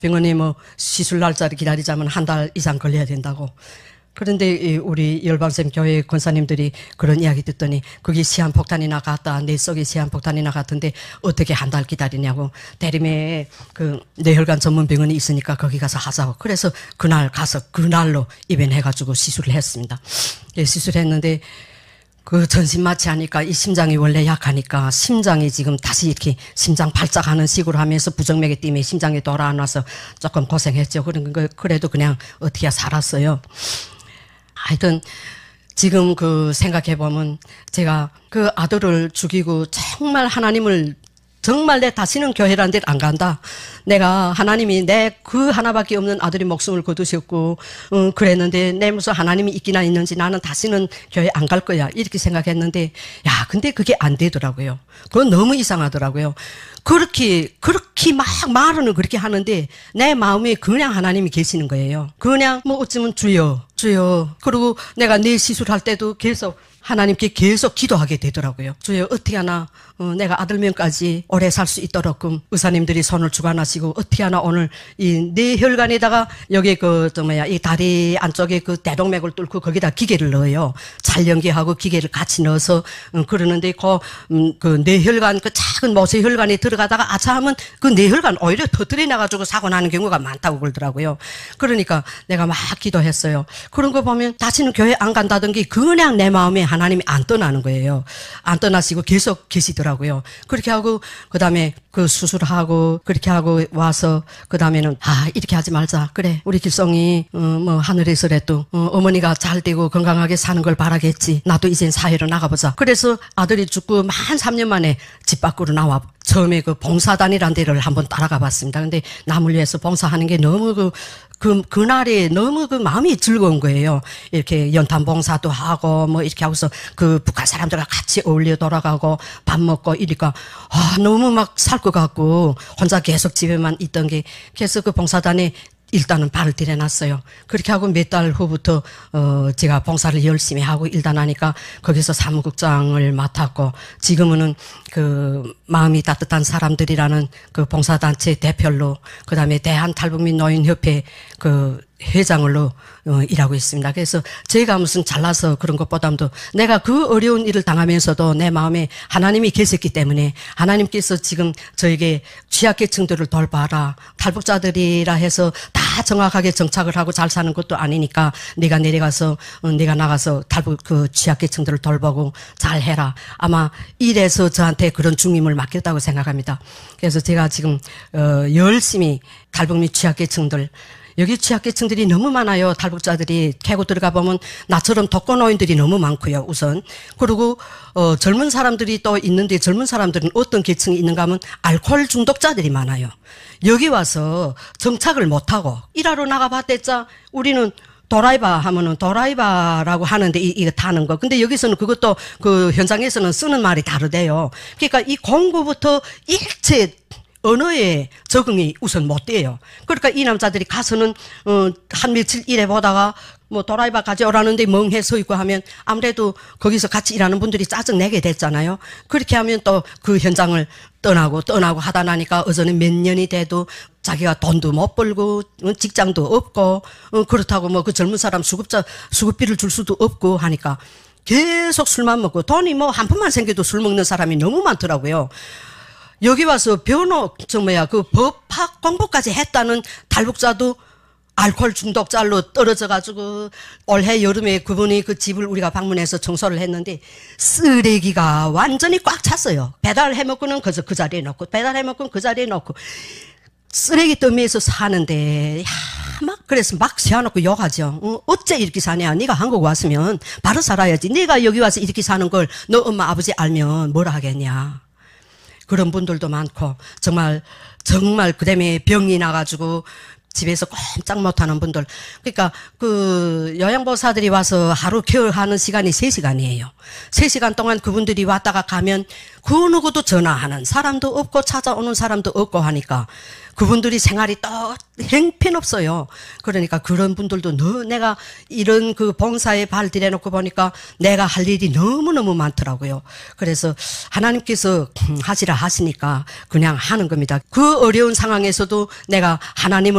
병원에 뭐 시술 날짜를 기다리자면 한 달 이상 걸려야 된다고. 그런데 우리 열방샘 교회 권사님들이 그런 이야기 듣더니 그게 시한폭탄이 나갔다. 내 속에 시한폭탄이 나갔던데 어떻게 한 달 기다리냐고. 대림에 그 뇌혈관 전문 병원이 있으니까 거기 가서 하자고. 그래서 그날 가서 그날로 입원해가지고 시술을 했습니다. 예, 시술했는데 그 전신 마취하니까 이 심장이 원래 약하니까 심장이 지금 다시 이렇게 심장 발작하는 식으로 하면서 부정맥이 때문에 심장이 돌아 안 와서 조금 고생했죠. 그래도 그냥 어떻게 살았어요. 하여튼 지금 그 생각해보면 제가 그 아들을 죽이고 정말 하나님을 정말 내 다시는 교회라는 데를 안 간다. 내가 하나님이 내 그 하나밖에 없는 아들이 목숨을 거두셨고 그랬는데 내 무슨 하나님이 있기나 있는지 나는 다시는 교회 안 갈 거야. 이렇게 생각했는데 야 근데 그게 안 되더라고요. 그건 너무 이상하더라고요. 그렇게 막 말은 그렇게 하는데 내 마음에 그냥 하나님이 계시는 거예요. 그냥 뭐 어쩌면 주여 그리고 내가 내 시술할 때도 계속 하나님께 계속 기도하게 되더라고요. 주여 어떻게 하나 내가 아들명까지 오래 살 수 있도록 의사님들이 손을 주관하시고 어떻게 하나 오늘 이 뇌혈관에다가 여기 이 다리 안쪽에 그 대동맥을 뚫고 거기다 기계를 넣어요. 찰연기하고 기계를 같이 넣어서 그러는데 그 뇌혈관 그 작은 모세혈관에 들어가다가 아차하면 그 뇌혈관 오히려 터뜨려 나가지고 사고 나는 경우가 많다고 그러더라고요. 그러니까 내가 막 기도했어요. 그런 거 보면 다시는 교회 안 간다던 게 그냥 내 마음에 하나님이 안 떠나는 거예요. 안 떠나시고 계속 계시더라고요. 그렇게 하고 그다음에 그 수술하고 그렇게 하고 와서 그다음에는 이렇게 하지 말자. 그래 우리 길송이 뭐 하늘에서라도 어머니가 잘 되고 건강하게 사는 걸 바라겠지. 나도 이젠 사회로 나가보자. 그래서 아들이 죽고 만 3년 만에 집 밖으로 나와 처음에 그 봉사단이라는 데를 한번 따라가 봤습니다. 근데 남을 위해서 봉사하는 게 너무 그날에 너무 그 마음이 즐거운 거예요. 이렇게 연탄 봉사도 하고 뭐 이렇게 하고서 그 북한 사람들과 같이 어울려 돌아가고 밥 먹고 이러니까 너무 막 살 것 같고 혼자 계속 집에만 있던 게 그래서 그 봉사단에 일단은 발을 들여놨어요. 그렇게 하고 몇 달 후부터 제가 봉사를 열심히 하고 일단 하니까 거기서 사무국장을 맡았고 지금은 그 마음이 따뜻한 사람들이라는 그 봉사단체 대표로 그다음에 대한탈북민 노인협회 그 회장으로 일하고 있습니다. 그래서 제가 무슨 잘나서 그런 것보다도 내가 그 어려운 일을 당하면서도 내 마음에 하나님이 계셨기 때문에 하나님께서 지금 저에게 취약계층들을 돌봐라. 탈북자들이라 해서 다 정확하게 정착을 하고 잘 사는 것도 아니니까 내가 나가서 탈북 그 취약계층들을 돌보고 잘 해라. 아마 이래서 저한테 그런 중임을 맡겼다고 생각합니다. 그래서 제가 지금 열심히 탈북민 취약계층들 여기 취약계층들이 너무 많아요. 탈북자들이 캐고 들어가 보면 나처럼 독거노인들이 너무 많고요. 우선 그리고 젊은 사람들이 또 있는데 젊은 사람들은 어떤 계층이 있는가 하면 알코올 중독자들이 많아요. 여기 와서 정착을 못하고 일하러 나가봤댔자 우리는 도라이바 하면은 도라이바라고 하는데 이거 타는 거. 근데 여기서는 그것도 그 현장에서는 쓰는 말이 다르대요. 그러니까 이 공부부터 일체 언어에 적응이 우선 못 돼요. 그러니까 이 남자들이 가서는 한 며칠 일해 보다가 뭐 도라이바 가져오라는데 멍해 서 있고 하면 아무래도 거기서 같이 일하는 분들이 짜증내게 됐잖아요. 그렇게 하면 또 그 현장을 떠나고 하다 나니까 어제는 몇 년이 돼도 자기가 돈도 못 벌고 직장도 없고 그렇다고 뭐 그 젊은 사람 수급비를 줄 수도 없고 하니까 계속 술만 먹고 돈이 뭐 한 푼만 생겨도 술 먹는 사람이 너무 많더라고요. 여기 와서 그 법학 공부까지 했다는 탈북자도 알코올 중독자로 떨어져가지고 올해 여름에 그분이 그 집을 우리가 방문해서 청소를 했는데 쓰레기가 완전히 꽉 찼어요. 배달해 먹고는 그 자리에 놓고 배달해 먹고는 그 자리에 놓고 쓰레기 더미에서 사는데 그래서 막 세워놓고 욕하죠. 어째 이렇게 사냐. 네가 한국 왔으면 바로 살아야지. 네가 여기 와서 이렇게 사는 걸 너 엄마 아버지 알면 뭐라 하겠냐. 그런 분들도 많고 정말 그다음에 병이 나가지고 집에서 꼼짝 못하는 분들. 그러니까 그 요양보호사들이 와서 하루 케어하는 시간이 3시간이에요. 3시간 동안 그분들이 왔다가 가면 그 누구도 전화하는 사람도 없고 찾아오는 사람도 없고 하니까 그분들이 생활이 또 형편없어요. 그러니까 그런 분들도 내가 이런 그 봉사에 발 들여놓고 보니까 내가 할 일이 너무너무 많더라고요. 그래서 하나님께서 하시라 하시니까 그냥 하는 겁니다. 그 어려운 상황에서도 내가 하나님을